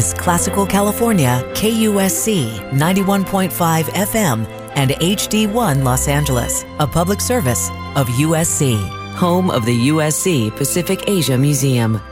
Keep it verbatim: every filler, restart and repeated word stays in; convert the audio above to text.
Classical California, K U S C ninety-one point five F M and H D one Los Angeles, a public service of U S C, home of the U S C Pacific Asia Museum.